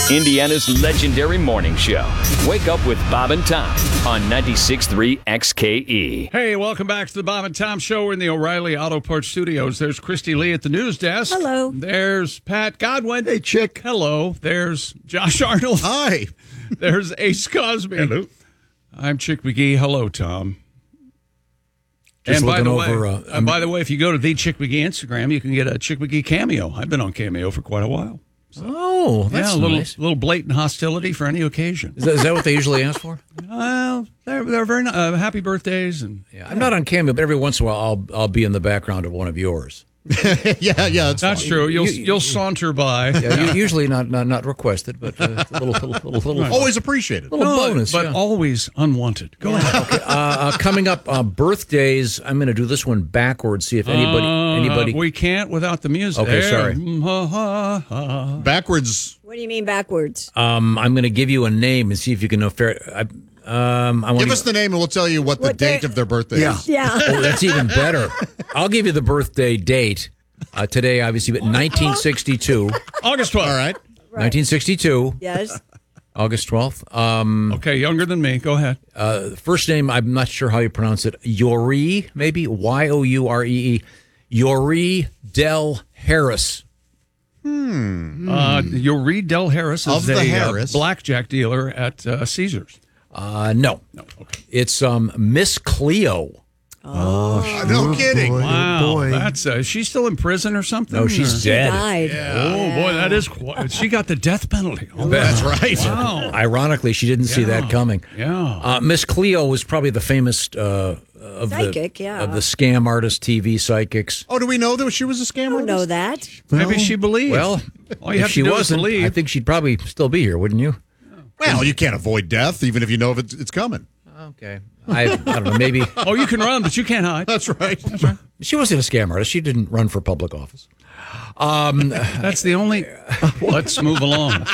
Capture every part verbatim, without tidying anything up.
Indiana's legendary morning show. Wake up with Bob and Tom on ninety-six point three X K E. Hey, welcome back to the Bob and Tom Show. We're in the O'Reilly Auto Parts Studios. There's Christy Lee at the news desk. Hello. There's Pat Godwin. Hey, chick. Hello. There's Josh Arnold. Hi. There's Ace Cosby. Hello. I'm Chick McGee. Hello, Tom. Just and by the, over, way, uh, uh, by the way, if you go to the Chick McGee Instagram, you can get a Chick McGee cameo. I've been on Cameo for quite a while. So. Oh, that's yeah, a little, nice. little blatant hostility for any occasion. Is that, is that what they usually ask for? Well, they're, they're very ni- uh, happy birthdays. And Yeah, I'm not on Cameo, but every once in a while I'll I'll be in the background of one of yours. yeah, yeah, that's, That's fine. true. You'll You- you'll saunter by. Yeah, u- usually not, not not requested, but uh, a little little little little, Always appreciated. little No, bonus. but yeah. always unwanted. Go ahead. uh, uh, coming up, uh, birthdays. I'm going to do this one backwards. See if anybody Uh, anybody. we can't without the music. Okay, There. sorry. Mm, ha, ha, ha. Backwards. What do you mean backwards? Um, I'm going to give you a name and see if you can know fair. I, um, I want Give us the name and we'll tell you what the What date day- of their birthday is. Yeah. Oh, that's even better. I'll give you the birthday date. Uh, today, obviously, but nineteen sixty-two. August twelfth. All right. nineteen sixty-two, Yes. August twelfth. Um, Okay, younger than me. Go ahead. uh, first name, I'm not sure how you pronounce it. Yori, maybe? Y O U R E E. Yori Del Harris. Uh, you'll read Del Harris Of is the a Harris. Uh, blackjack dealer at uh, Caesars. Uh, no. No, okay. It's um, Miss Cleo. Uh, no kidding. Wow, that's uh, is she still in prison or something? No, she's Or- dead. Died. Oh boy, that is quite, she got the death penalty. Oh, That's right. wow. Ironically, she didn't see Yeah. that coming. Yeah. Uh, Miss Cleo was probably the famous uh, of Psychic, the yeah. of the scam artist T V psychics. Oh, do we know that she was a scammer? I don't know that. Maybe she believed. Well, all you if have she to do wasn't, is believe. I think she'd probably still be here, wouldn't you? Well, you can't avoid death, even if you know if it's, it's coming. Okay. I, I don't know. Maybe oh, you can run, but you can't hide. That's right. she wasn't a scam artist. She didn't run for public office. Um, That's the only. Let's move along.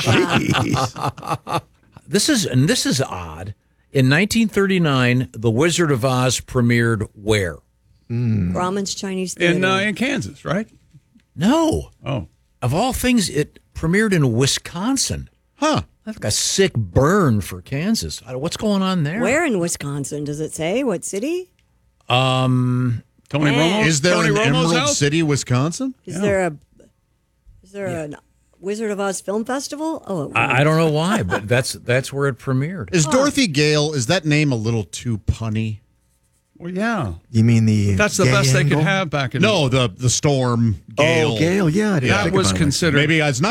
this is and this is odd. In nineteen thirty-nine, The Wizard of Oz premiered where? Grauman's Chinese Theater. In uh, in Kansas, right? No. Oh, Of all things, it premiered in Wisconsin. Huh. That's like a sick burn for Kansas. I don't- What's going on there? Where in Wisconsin? Does it say? What city? Um, Tony Eh. Romo. Is there Tony an Romo's Emerald house? City, Wisconsin? Is there a is there a Wizard of Oz Film Festival? Oh, it I, I don't know why, but that's that's where it premiered. Is Dorothy Gale, is that name a little too punny? Well, yeah, You mean the that's the gay best they angle? could have back in. No, the the storm, Gale. Oh, Gale, yeah. I didn't that think was about it like that. considered. Maybe it's not.